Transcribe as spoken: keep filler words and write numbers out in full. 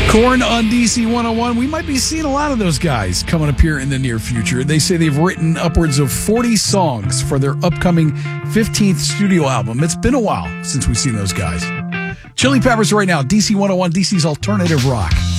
Korn on D C one oh one. We might be seeing a lot of those guys coming up here in the near future. They say they've written upwards of forty songs for their upcoming fifteenth studio album. It's been a while since we've seen those guys. Chili Peppers right now, D C one oh one, D C's alternative rock.